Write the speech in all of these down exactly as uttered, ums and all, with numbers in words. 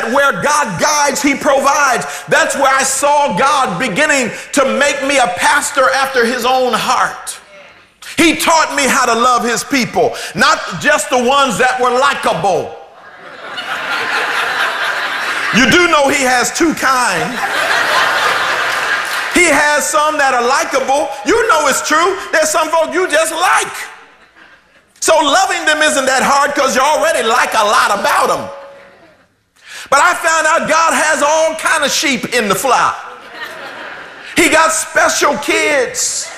that where God guides, he provides. That's where I saw God beginning to make me a pastor after his own heart. He taught me how to love his people, not just the ones that were likable. You do know he has two kinds. He has some that are likable. You know it's true. There's some folk you just like. So loving them isn't that hard because you already like a lot about them. But I found out God has all kind of sheep in the flock. He got special kids.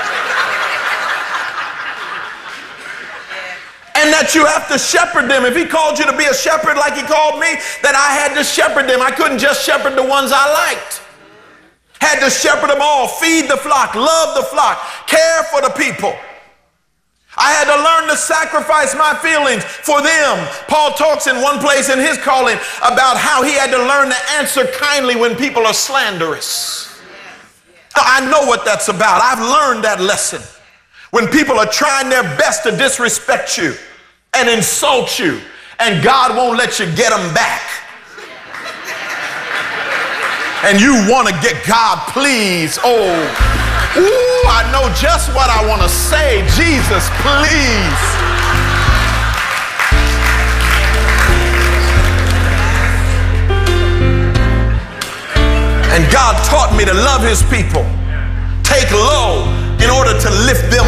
And that you have to shepherd them. If he called you to be a shepherd like he called me, that I had to shepherd them. I couldn't just shepherd the ones I liked. Had to shepherd them all, feed the flock, love the flock, care for the people. I had to learn to sacrifice my feelings for them. Paul talks in one place in his calling about how he had to learn to answer kindly when people are slanderous. I know what that's about. I've learned that lesson. When people are trying their best to disrespect you and insult you, and God won't let you get them back. And you want to get God, please. Oh, ooh, I know just what I want to say. Jesus, please. And God taught me to love his people. Take low in order to lift them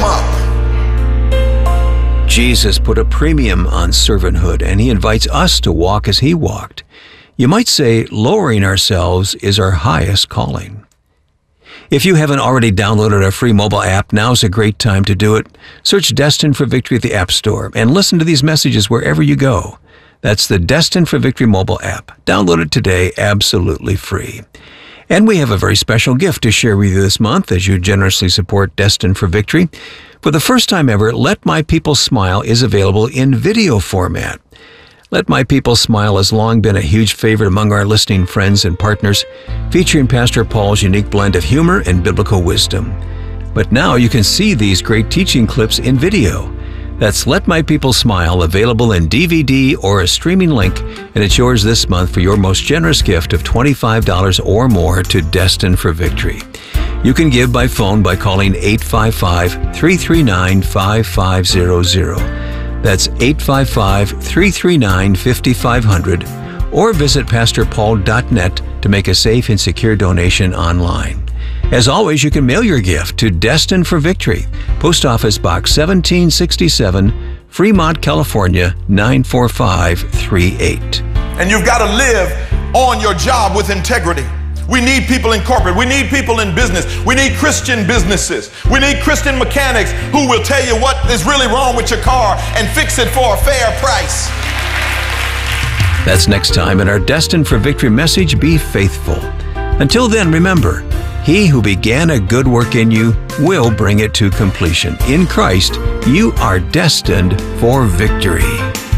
up. Jesus put a premium on servanthood, and he invites us to walk as he walked. You might say lowering ourselves is our highest calling. If you haven't already downloaded our free mobile app, now's a great time to do it. Search Destined for Victory at the App Store and listen to these messages wherever you go. That's the Destined for Victory mobile app. Download it today, absolutely free. And we have a very special gift to share with you this month as you generously support Destined for Victory. For the first time ever, Let My People Smile is available in video format. Let My People Smile has long been a huge favorite among our listening friends and partners, featuring Pastor Paul's unique blend of humor and biblical wisdom. But now you can see these great teaching clips in video. That's Let My People Smile, available in D V D or a streaming link, and it's yours this month for your most generous gift of twenty-five dollars or more to Destined for Victory. You can give by phone by calling eight five five, three three nine, five five zero zero. That's eight five five, three three nine, five five zero zero, or visit pastor paul dot net to make a safe and secure donation online. As always, you can mail your gift to Destined for Victory, Post Office Box seventeen sixty-seven, Fremont, California, nine four five three eight. And you've got to live on your job with integrity. We need people in corporate. We need people in business. We need Christian businesses. We need Christian mechanics who will tell you what is really wrong with your car and fix it for a fair price. That's next time in our Destined for Victory message, Be Faithful. Until then, remember, he who began a good work in you will bring it to completion. In Christ, you are destined for victory.